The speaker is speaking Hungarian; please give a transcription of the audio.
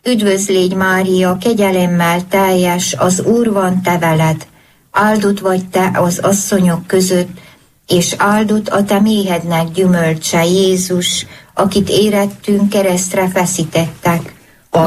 Üdvözl légy, Mária, kegyelemmel teljes, az Úr van te veled, áldott vagy te az asszonyok között, és áldott a te méhednek gyümölcse, Jézus, akit érettünk keresztre feszítettek.